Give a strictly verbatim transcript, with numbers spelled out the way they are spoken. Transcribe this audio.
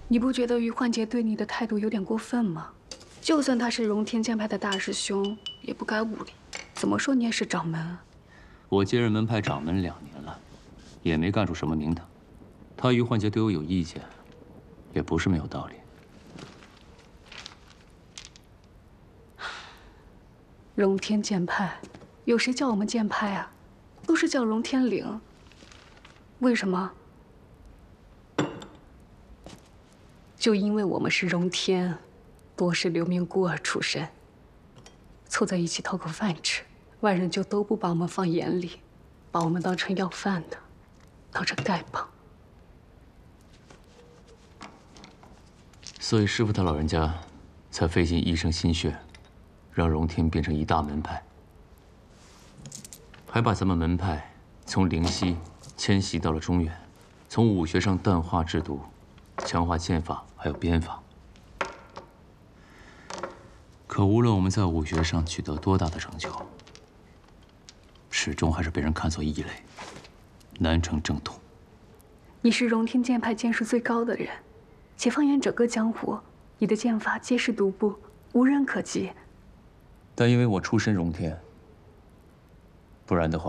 你不觉得于焕杰对你的态度有点过分吗？就算他是荣天剑派的大师兄，也不该无礼。怎么说你也是掌门啊。 我接任门派掌门两年了，也没干出什么名堂。他于焕杰对我有意见，也不是没有道理。 荣天剑派，有谁叫我们剑派啊？都是叫荣天岭。为什么？就因为我们是荣天，多是流民孤儿出身，凑在一起讨口饭吃，外人就都不把我们放眼里，把我们当成要饭的，当成丐帮。 所以师傅他老人家才费尽一生心血，让荣天变成一大门派，还把咱们门派从灵溪迁徙到了中原，从武学上淡化制毒，强化剑法还有鞭法。可无论我们在武学上取得多大的成就，始终还是被人看作异类，难成正统。 你是荣天剑派剑术最高的人，且放眼整个江湖，你的剑法皆是独步，无人可及。 但因为我出身荣天，不然的话。